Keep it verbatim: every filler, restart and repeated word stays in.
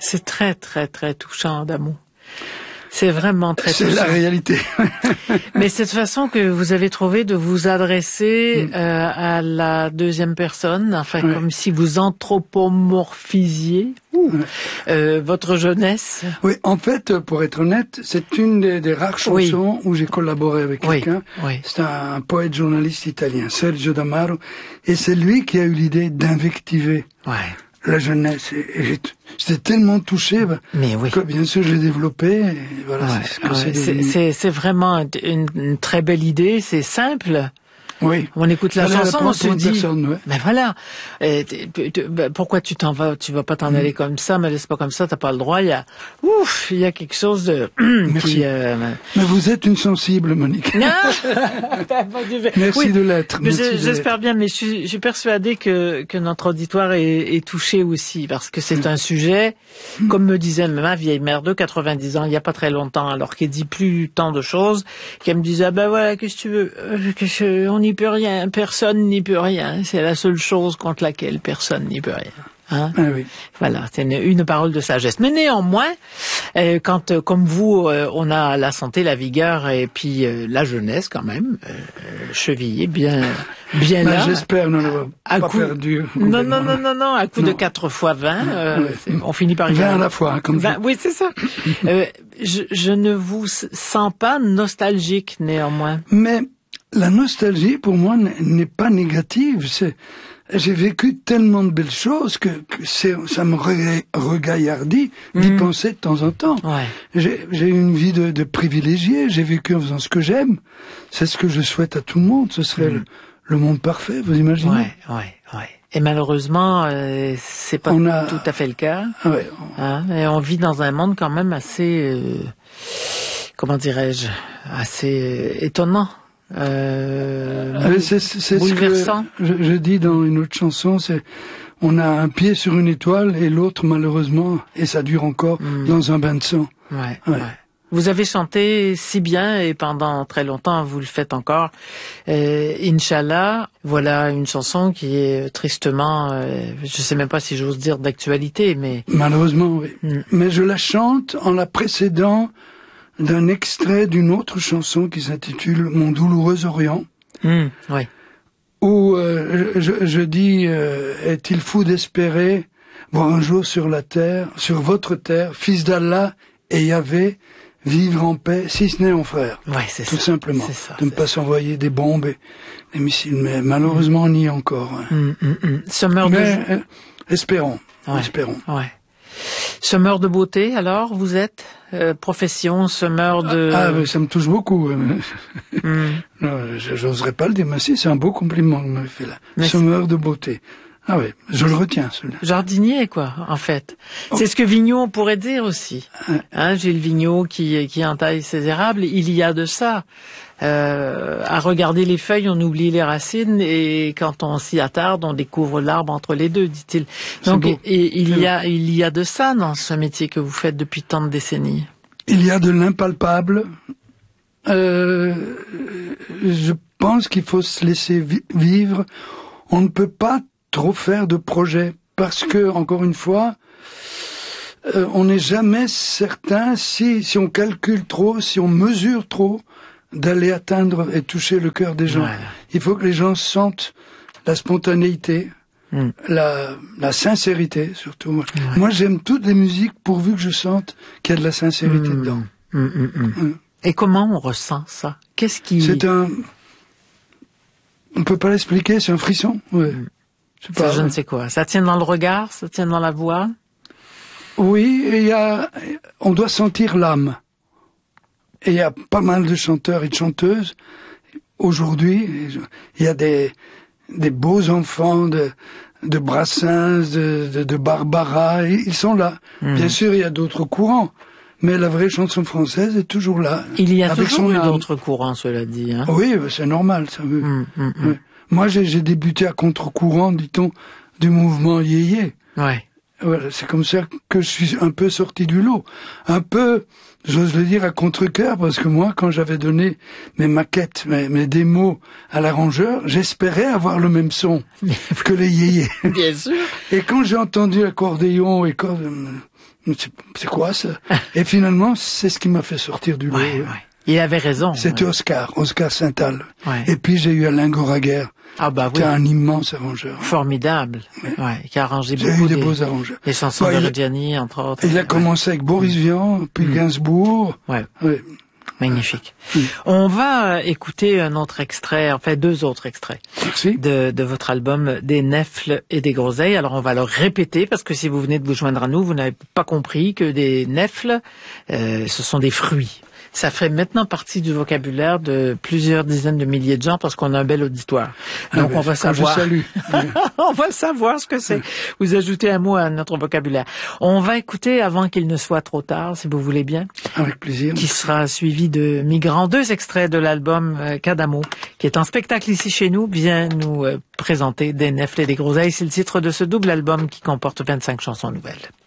C'est très, très, très touchant d'amour. C'est vraiment très touchant. C'est la réalité. Mais cette façon que vous avez trouvé de vous adresser mm. euh, à la deuxième personne, enfin oui. comme si vous anthropomorphisiez ouais. euh, votre jeunesse. Oui, en fait, pour être honnête, c'est une des, des rares chansons oui. où j'ai collaboré avec oui. quelqu'un. Oui. C'est un, un poète journaliste italien, Sergio D'Amaro, et c'est lui qui a eu l'idée d'invectiver. Ouais. La jeunesse, et, et j'étais tellement touché bah, Mais oui. que bien sûr je l'ai développé. Et voilà, ouais, c'est ce que ouais, c'est, c'est, c'est, c'est vraiment une, une très belle idée, c'est simple. Oui. On écoute la chanson, on se dit, personne, ouais. mais voilà, et, t- t- bah, pourquoi tu t'en vas, tu vas pas t'en mmh. aller comme ça, mais laisse pas comme ça, t'as pas le droit. Il y a, ouf, il y a quelque chose de. Merci. Qui, euh... Mais vous êtes une sensible, Monique. Non. Merci oui, de l'être. Merci je, de j'espère l'être. bien, mais je suis, je suis persuadée que que notre auditoire est, est touché aussi, parce que c'est mmh. un sujet, mmh. comme me disait ma vieille mère de quatre-vingt-dix ans, il y a pas très longtemps, alors qu'elle dit plus tant de choses, qu'elle me disait ah ben voilà, qu'est-ce que tu veux, que on n'y peut rien, personne n'y peut rien. C'est la seule chose contre laquelle personne n'y peut rien. Hein? Ah oui. Voilà, c'est une, une parole de sagesse. Mais néanmoins, euh, quand, euh, comme vous, euh, on a la santé, la vigueur et puis euh, la jeunesse quand même, euh, chevillée bien, bien ben, là. J'espère ne l'avoir pas coup... perdu. Non, non, non, non, non, à coup non. de quatre fois vingt, euh, ouais. on finit par y vingt à la fois, hein, comme vingt, oui, c'est ça. euh, je, je ne vous sens pas nostalgique néanmoins. Mais la nostalgie, pour moi, n'est pas négative. C'est, j'ai vécu tellement de belles choses que, que c'est, ça me regaillardit d'y mmh. penser de temps en temps. Ouais. J'ai, j'ai une vie de, de privilégié. J'ai vécu en faisant ce que j'aime. C'est ce que je souhaite à tout le monde. Ce serait mmh. le, le monde parfait, vous imaginez? Ouais, ouais, ouais. Et malheureusement, euh, c'est pas a... tout à fait le cas. Ouais, on... Hein? Et on vit dans un monde quand même assez, euh, comment dirais-je, assez euh, étonnant. Euh, c'est, c'est bouleversant. Ce que je, je dis dans une autre chanson, c'est on a un pied sur une étoile et l'autre malheureusement, et ça dure encore, mmh. dans un bain de sang. Ouais, ouais. ouais. Vous avez chanté si bien et pendant très longtemps, vous le faites encore. Euh, Inch'Allah, voilà une chanson qui est tristement, euh, je sais même pas si j'ose dire d'actualité, mais malheureusement, oui. Mmh. Mais je la chante en la précédant d'un extrait d'une autre chanson qui s'intitule Mon douloureux Orient, mmh, oui. où euh, je, je dis euh, est-il fou d'espérer voir un jour sur la terre, sur votre terre, fils d'Allah et Yahvé, vivre en paix, si ce n'est en frère. Ouais, c'est tout ça. simplement, c'est ça, de ne pas ça. s'envoyer des bombes et des missiles, mais malheureusement mmh. on y est encore. Hein. Mmh, mmh, mmh. Ce meurt mais de... euh, espérons, ouais, espérons. Ouais. Semeur de beauté, alors, vous êtes euh, profession, semeur de... Ah, mais ça me touche beaucoup. Mm. Non, j'oserais pas le dire, mais si, c'est un beau compliment que vous m'avez fait là. Mais semeur c'est... de beauté. Ah oui, je le retiens, celui-là. Jardinier, quoi, en fait. Oh. C'est ce que Vigneault pourrait dire aussi. Hein, Gilles Vigneault qui, qui entaille ses érables, il y a de ça. Euh, à regarder les feuilles, on oublie les racines, et quand on s'y attarde, on découvre l'arbre entre les deux, dit-il. Donc, et, et, il y a, il y a de ça dans ce métier que vous faites depuis tant de décennies. Il y a de l'impalpable. Euh, je pense qu'il faut se laisser vi- vivre. On ne peut pas trop faire de projets parce que, encore une fois, euh, on n'est jamais certain si, si on calcule trop, si on mesure trop, d'aller atteindre et toucher le cœur des gens. Voilà. Il faut que les gens sentent la spontanéité, mm. la, la sincérité surtout. Ouais. Moi, j'aime toutes les musiques pourvu que je sente qu'il y a de la sincérité mm. dedans. Mm, mm, mm. Mm. Et comment on ressent ça? Qu'est-ce qui... C'est un... On peut pas l'expliquer, c'est un frisson. Ouais. Mm. Je, pas, je ne sais quoi. Ça tient dans le regard, ça tient dans la voix. Oui, et il y a, on doit sentir l'âme. Et il y a pas mal de chanteurs et de chanteuses. Aujourd'hui, il y a des, des beaux enfants de, de Brassens, de, de, de Barbara. Ils sont là. Mmh. Bien sûr, il y a d'autres courants. Mais la vraie chanson française est toujours là. Il y a avec toujours son eu âme. D'autres courants, cela dit. Hein. Oui, c'est normal, ça veut. Mmh, mmh, mmh. Ouais. Moi, j'ai, j'ai débuté à contre-courant, dit-on, du mouvement yéyé. Ouais. Voilà, c'est comme ça que je suis un peu sorti du lot. Un peu, j'ose le dire, à contre-cœur, parce que moi, quand j'avais donné mes maquettes, mes, mes démos à l'arrangeur, j'espérais avoir le même son que les yéyés. Bien sûr. Et quand j'ai entendu l'accordéon et quand, c'est quoi ça? Et finalement, c'est ce qui m'a fait sortir du lot. Ouais, ouais. ouais. Il avait raison. C'était ouais. Oscar, Oscar Saint-Al. Ouais. Et puis j'ai eu Alain Goraguer, Ah bah qui oui. est un immense arrangeur. Formidable. Ouais. ouais. Qui a arrangé J'ai beaucoup eu des des, beaux arrangeurs. des chansons Ouais, de il a- Reggiani, entre autres. Il a Ouais. commencé avec Boris Vian, puis Mm. Gainsbourg. Ouais. Ouais. Magnifique. Mm. On va écouter un autre extrait, en fait deux autres extraits Merci. de, de votre album Des Nèfles et des Groseilles. Alors on va le répéter parce que si vous venez de vous joindre à nous, vous n'avez pas compris que des nèfles, euh, ce sont des fruits. Ça fait maintenant partie du vocabulaire de plusieurs dizaines de milliers de gens parce qu'on a un bel auditoire. Donc Ah ben, on va quand savoir. Je salue. Ouais. On va savoir ce que c'est. Vous ajoutez un mot à notre vocabulaire. On va écouter avant qu'il ne soit trop tard, si vous voulez bien, Avec plaisir. qui sera suivi de Migrants. Deux extraits de l'album euh, Cadamo, qui est en spectacle ici chez nous, vient nous euh, présenter Des Nèfles et des Groseilles. C'est le titre de ce double album qui comporte vingt-cinq chansons nouvelles.